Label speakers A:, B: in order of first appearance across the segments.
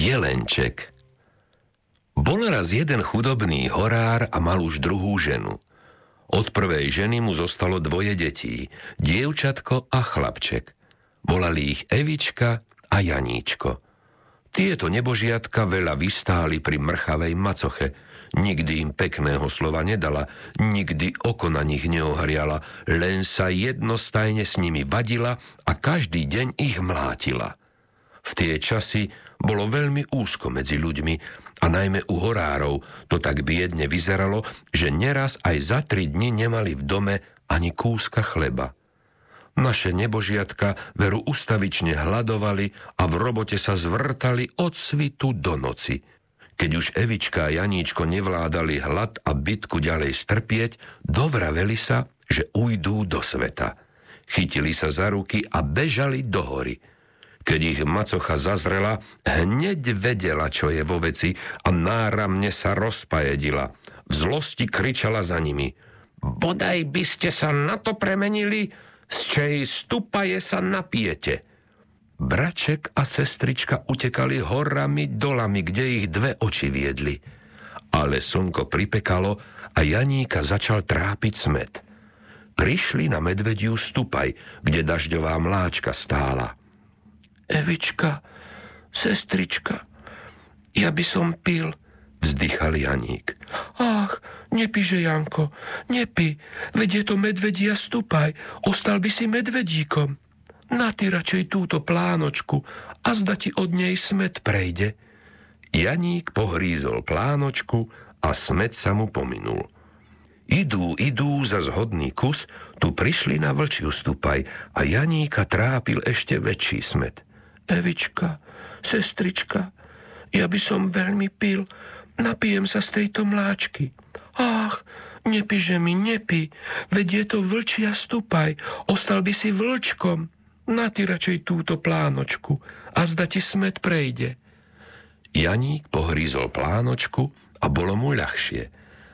A: Jelenček. Bol raz jeden chudobný horár a mal už druhú ženu. Od prvej ženy mu zostalo 2 detí, dievčatko a chlapček. Volali ich Evička a Janíčko. Tieto nebožiatka veľa vystáli pri mrchavej macoche. Nikdy im pekného slova nedala, nikdy oko na nich neohriala, len sa jednostajne s nimi vadila a každý deň ich mlátila. V tie časy bolo veľmi úzko medzi ľuďmi a najmä u horárov to tak biedne vyzeralo, že neraz aj za 3 dni nemali v dome ani kúska chleba. Naše nebožiatka veru ustavične hladovali a v robote sa zvrtali od svitu do noci. Keď už Evička a Janíčko nevládali hlad a bitku ďalej strpieť, dovraveli sa, že ujdú do sveta. Chytili sa za ruky a bežali do hory. Keď ich macocha zazrela, hneď vedela, čo je vo veci a náramne sa rozpajedila. V zlosti kričala za nimi: "Bodaj by ste sa na to premenili, z čej stupaje sa napijete." Braček a sestrička utekali horami, dolami, kde ich 2 oči viedli. Ale slnko pripekalo a Janíka začal trápiť smäd. Prišli na medvediu stupaj, kde dažďová mláčka stála. "Evička, sestrička, ja by som pil," vzdychal Janík. "Ach, nepíže, Janko, nepí, veď je to medvedia stupaj, ostal by si medvedíkom. Na ty radšej túto plánočku a zda ti od nej smäd prejde." Janík pohrízol plánočku a smäd sa mu pominul. Idú za zhodný kus, tu prišli na vlčiu stupaj a Janíka trápil ešte väčší smäd. "Evička, sestrička, ja by som veľmi pil, napijem sa z tejto mláčky." "Ach, nepíže mi, nepí, veď je to vlčia stupaj, ostal by si vlčkom. Na ty radšej túto plánočku a zda ti smäd prejde." Janík pohrízol plánočku a bolo mu ľahšie.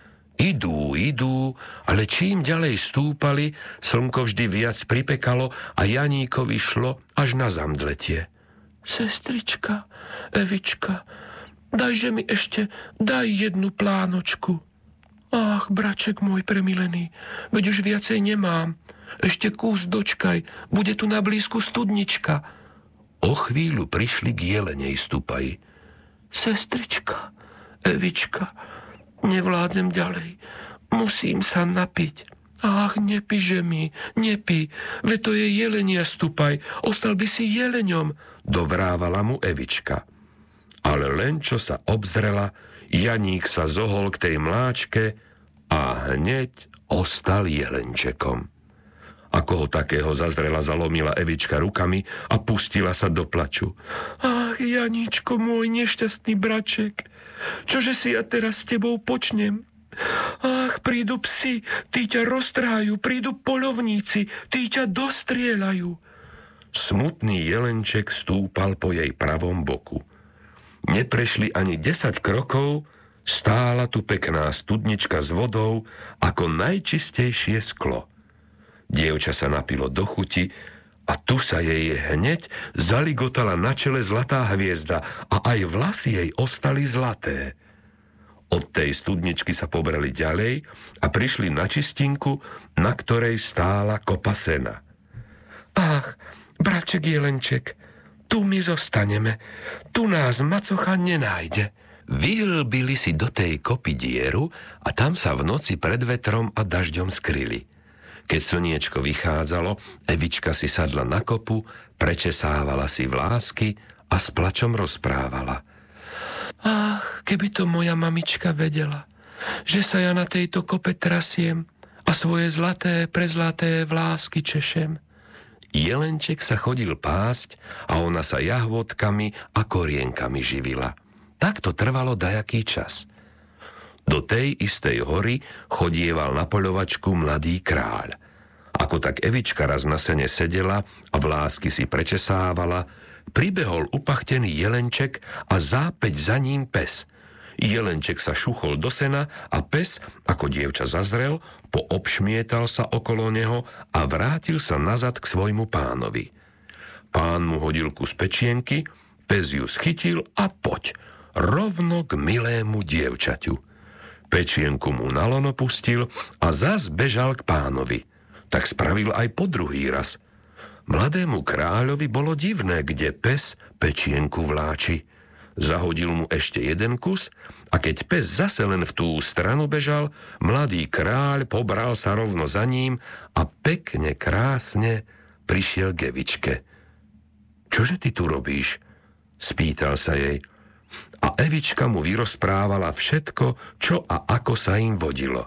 A: Idú, ale čím ďalej stúpali, slnko vždy viac pripekalo a Janíkovi šlo až na zamdletie. "Sestrička, Evička, dajže mi ešte, daj jednu plánočku." "Ach, braček môj premilený, veď už viacej nemám. Ešte kús dočkaj, bude tu na blízku studnička." O chvíľu prišli k jelenej stupaji. "Sestrička, Evička, nevládzem ďalej, musím sa napiť." "Ach, nepíže mi, nepí, veď to je jelenia stupaj, ostal by si jeleňom," dovrávala mu Evička. Ale len čo sa obzrela, Janík sa zohol k tej mláčke a hneď ostal jelenčekom. Ako ho takého zazrela, zalomila Evička rukami a pustila sa do plaču. "Ach, Janíčko, môj nešťastný braček, čože si ja teraz s tebou počnem? Ach, prídu psi, tí ťa roztrhajú, prídu poľovníci, tí ťa dostrieľajú." Smutný jelenček stúpal po jej pravom boku. Neprešli ani 10 krokov, stála tu pekná studnička s vodou ako najčistejšie sklo. Dievča sa napilo do chuti a tu sa jej hneď zaligotala na čele zlatá hviezda a aj vlasy jej ostali zlaté. Od tej studničky sa pobrali ďalej a prišli na čistinku, na ktorej stála kopa sena. "Ach, braček jelenček, tu my zostaneme, tu nás macocha nenájde." Vyhlbili si do tej kopy dieru a tam sa v noci pred vetrom a dažďom skryli. Keď slniečko vychádzalo, Evička si sadla na kopu, prečesávala si vlásky a s plačom rozprávala. "Ach, keby to moja mamička vedela, že sa ja na tejto kope trasiem a svoje zlaté, prezlaté vlásky češem." Jelenček sa chodil pásť a ona sa jahôdkami a korienkami živila. Tak to trvalo dajaký čas. Do tej istej hory chodieval na poľovačku mladý kráľ. Ako tak Evička raz na sene sedela a vlásky si prečesávala, pribehol upachtený jelenček a zápäť za ním pes. Jelenček sa šuchol do sena a pes, ako dievča zazrel, poobšmietal sa okolo neho a vrátil sa nazad k svojmu pánovi. Pán mu hodil kus pečienky, Pes ju schytil a poď, rovno k milému dievčaťu. Pečienku mu na lono pustil a zas bežal k pánovi. Tak spravil aj po druhý raz. Mladému kráľovi bolo divné, kde pes pečienku vláči. Zahodil mu ešte jeden kus a keď pes zase len v tú stranu bežal, mladý kráľ pobral sa rovno za ním a pekne, krásne prišiel k Evičke. Čože ty tu robíš? Spýtal sa jej. A Evička mu vyrozprávala všetko, čo a ako sa im vodilo.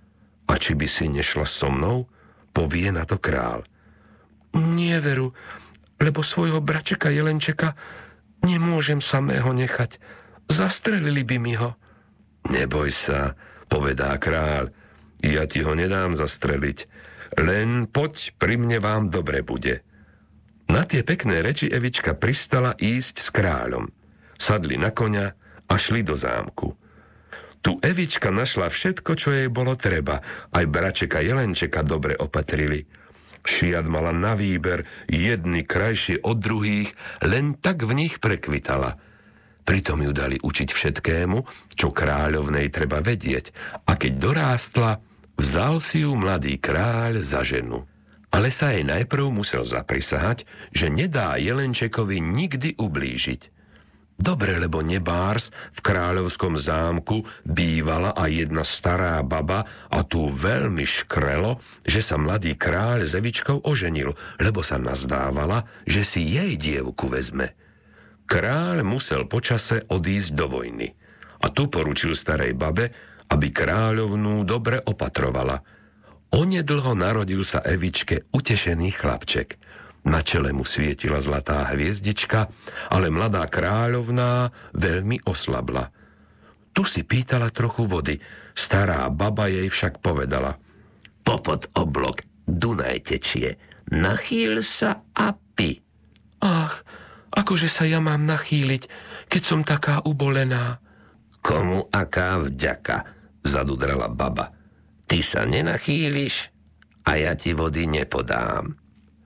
A: A či by si nešla so mnou? Povie na to král. Nie, veru, lebo svojho bračeka Jelenčeka nemôžem samého nechať. Zastrelili by mi ho. Neboj sa, povedá kráľ. Ja ti ho nedám zastreliť. Len poď, pri mne vám dobre bude. Na tie pekné reči Evička pristala ísť s kráľom. Sadli na koňa a šli do zámku. Tu Evička našla všetko, čo jej bolo treba. Aj bračeka Jelenčeka dobre opatrili. Šiat mala na výber, jedny krajšie od druhých, len tak v nich prekvitala. Pritom ju dali učiť všetkému, čo kráľovnej treba vedieť. A keď dorástla, vzal si ju mladý kráľ za ženu. Ale sa jej najprv musel zaprisahať, že nedá Jelenčekovi nikdy ublížiť. Dobre, lebo nebárs v kráľovskom zámku bývala aj jedna stará baba a tu veľmi škrelo, že sa mladý kráľ s Evičkou oženil, lebo sa nazdávala, že si jej dievku vezme. Kráľ musel počase odísť do vojny a tu poručil starej babe, aby kráľovnú dobre opatrovala. Onedlho narodil sa Evičke utešený chlapček. Na čele mu svietila zlatá hviezdička, ale mladá kráľovná veľmi oslabla. Tu si pýtala trochu vody, stará baba jej však povedala. Popod oblok Dunaj tečie, nachýl sa a pi. Ach, akože sa ja mám nachýliť, keď som taká ubolená? Komu aká vďaka, zadudrala baba. Ty sa nenachýliš a ja ti vody nepodám.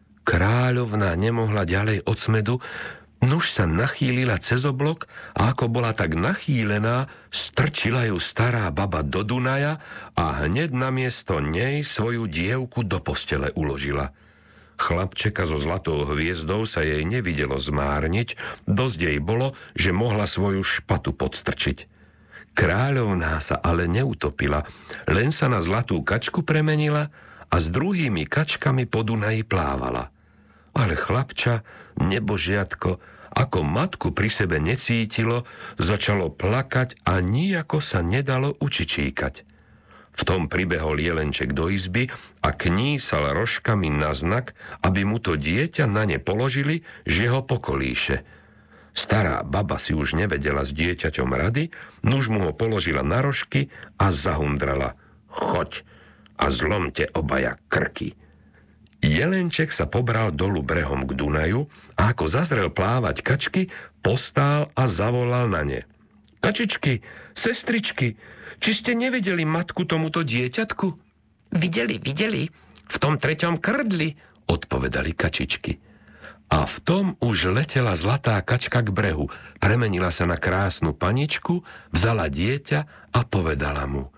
A: Kráľovná nemohla ďalej od smedu, nuž sa nachýlila cez oblok a ako bola tak nachýlená, strčila ju stará baba do Dunaja a hneď namiesto nej svoju dievku do postele uložila. Chlapčeka so zlatou hviezdou sa jej nevidelo zmárniť, dosť jej bolo, že mohla svoju špatu podstrčiť. Kráľovná sa ale neutopila, len sa na zlatú kačku premenila a s druhými kačkami po Dunaji plávala. Ale chlapča, nebožiatko, ako matku pri sebe necítilo, začalo plakať a nijako sa nedalo učičíkať. V tom pribehol Jelenček do izby a knísal rožkami na znak, aby mu to dieťa na ne položili, že ho pokolíše. Stará baba si už nevedela s dieťaťom rady, nuž mu ho položila na rožky a zahundrala. Choď a zlomte obaja krky. Jelenček sa pobral dolu brehom k Dunaju a ako zazrel plávať kačky, postál a zavolal na ne. Kačičky, sestričky, či ste nevideli matku tomuto dieťatku? Videli, v tom treťom krdli, odpovedali kačičky. A v tom už letela zlatá kačka k brehu, premenila sa na krásnu paničku, vzala dieťa a povedala mu.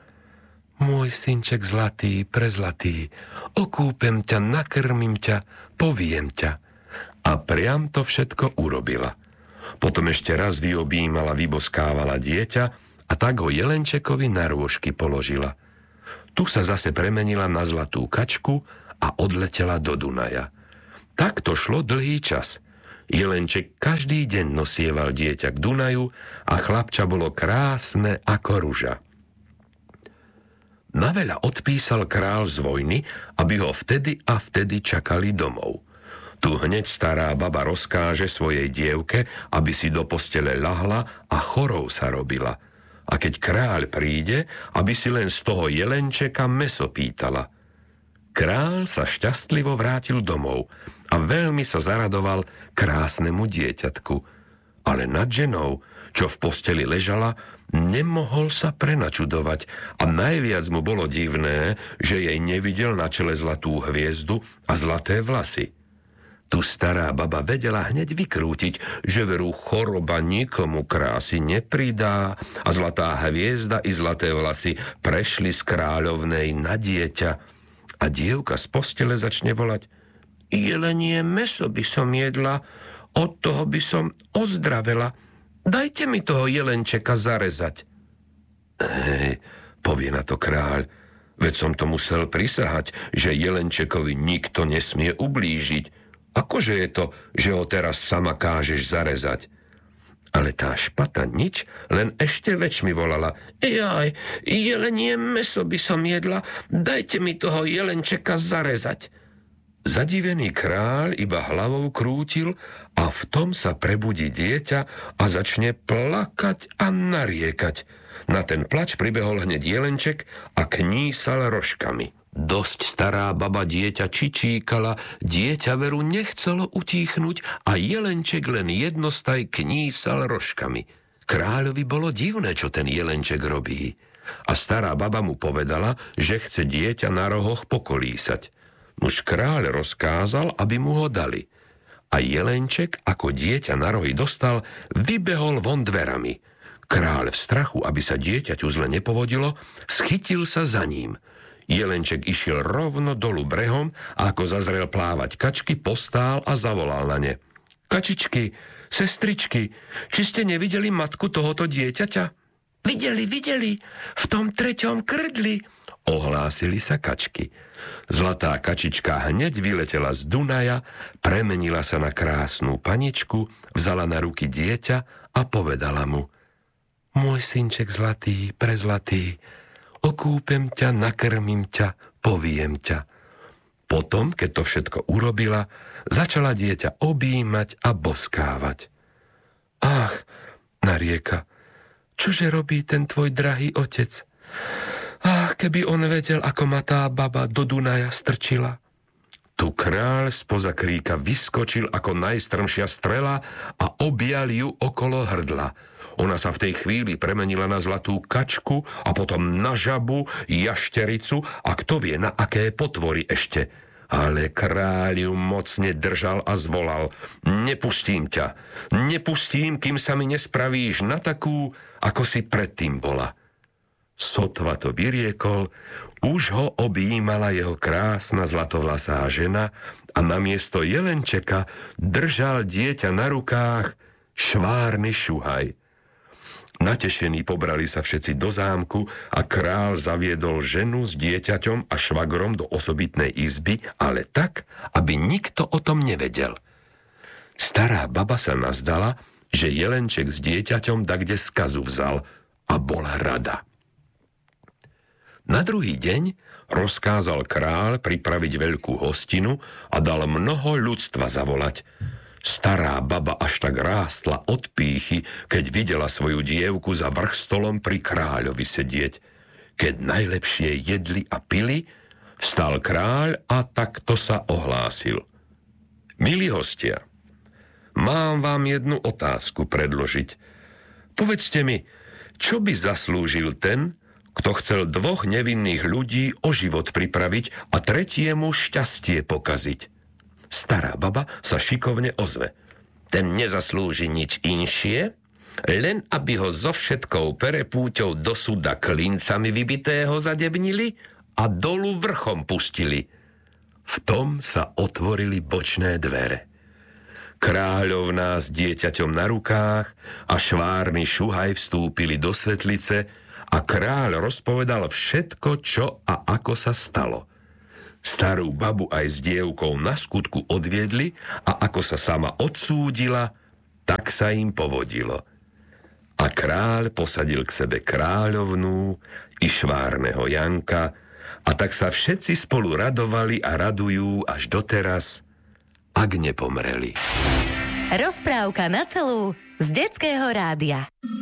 A: Môj synček zlatý, prezlatý, okúpem ťa, nakrmím ťa, poviem ťa. A priam to všetko urobila. Potom ešte raz vyobímala, vyboskávala dieťa a tak ho Jelenčekovi na rôžky položila. Tu sa zase premenila na zlatú kačku a odletela do Dunaja. Tak to šlo dlhý čas. Jelenček každý deň nosieval dieťa k Dunaju a chlapča bolo krásne ako ruža. Naveľa odpísal kráľ z vojny, aby ho vtedy a vtedy čakali domov. Tu hneď stará baba rozkáže svojej dievke, aby si do postele ľahla a chorou sa robila. A keď kráľ príde, aby si len z toho Jelenčeka mäso pýtala. Kráľ sa šťastlivo vrátil domov a veľmi sa zaradoval krásnemu dieťatku. Ale nad ženou, čo v posteli ležala, nemohol sa prenačudovať a najviac mu bolo divné, že jej nevidel na čele zlatú hviezdu a zlaté vlasy. Tu stará baba vedela hneď vykrútiť, že veru choroba nikomu krásy nepridá a zlatá hviezda i zlaté vlasy prešli z kráľovnej na dieťa. A dievka z postele začne volať: jelenie mäso by som jedla, od toho by som ozdravela. Dajte mi toho jelenčeka zarezať. Hej, povie na to kráľ, veď som to musel prisahať, že jelenčekovi nikto nesmie ublížiť. Akože je to, že ho teraz sama kážeš zarezať? Ale tá špata nič, len ešte väčšmi volala: jaj, jelenie mäso by som jedla, dajte mi toho jelenčeka zarezať. Zadivený kráľ iba hlavou krútil a v tom sa prebudí dieťa a začne plakať a nariekať. Na ten plač pribehol hneď jelenček a knísal rožkami. Dosť stará baba dieťa čičíkala, dieťa veru nechcelo utíchnuť a jelenček len jednostaj knísal rožkami. Kráľovi bolo divné, čo ten jelenček robí. A stará baba mu povedala, že chce dieťa na rohoch pokolísať. Nuž kráľ rozkázal, aby mu ho dali. A jelenček, ako dieťa na rohy dostal, vybehol von dverami. Kráľ v strachu, aby sa dieťaťu zle nepovodilo, schytil sa za ním. Jelenček išiel rovno dolu brehom a ako zazrel plávať kačky, postál a zavolal na ne: kačičky, sestričky, či ste nevideli matku tohoto dieťaťa? Videli, v tom 3. krdli, ohlásili sa kačky. Zlatá kačička hneď vyletela z Dunaja, premenila sa na krásnu paničku, vzala na ruky dieťa a povedala mu: môj synček zlatý, prezlatý, okúpem ťa, nakrmím ťa, poviem ťa. Potom, keď to všetko urobila, začala dieťa objímať a boskávať. Ach, narieka, čože robí ten tvoj drahý otec? Ach, keby on vedel, ako ma tá baba do Dunaja strčila. Tu kráľ spoza kríka vyskočil ako najstrmšia strela a objal ju okolo hrdla. Ona sa v tej chvíli premenila na zlatú kačku a potom na žabu, jaštericu a kto vie na aké potvory ešte. Ale kráľ ju mocne držal a zvolal: nepustím ťa, nepustím, kým sa mi nespravíš na takú, ako si predtým bola. Sotva to vyriekol, už ho objímala jeho krásna zlatovlasá žena a namiesto jelenčeka držal dieťa na rukách švárny šuhaj. Natešení pobrali sa všetci do zámku a kráľ zaviedol ženu s dieťaťom a švagrom do osobitnej izby, ale tak, aby nikto o tom nevedel. Stará baba sa nazdala, že jelenček s dieťaťom dakde skazu vzal a bola rada. Na druhý deň rozkázal kráľ pripraviť veľkú hostinu a dal mnoho ľudstva zavolať. Stará baba až tak rástla od pýchy, keď videla svoju dievku za vrchstolom pri kráľovi sedieť. Keď najlepšie jedli a pili, vstal kráľ a takto sa ohlásil: milí hostia, mám vám jednu otázku predložiť. Povedzte mi, čo by zaslúžil ten, kto chcel 2 nevinných ľudí o život pripraviť a 3. šťastie pokaziť? Stará baba sa šikovne ozve: ten nezaslúži nič inšie, len aby ho so všetkou perepúťou do súda klincami vybitého zadebnili a dolu vrchom pustili. V tom sa otvorili bočné dvere. Kráľovná s dieťaťom na rukách a švárny šuhaj vstúpili do svetlice a kráľ rozpovedal všetko, čo a ako sa stalo. Starú babu aj s dievkou na skutku odviedli a ako sa sama odsúdila, tak sa im povodilo. A kráľ posadil k sebe kráľovnú i švárneho Janka a tak sa všetci spolu radovali a radujú až doteraz, ak nepomreli.
B: Rozprávka na celú z Detského rádia.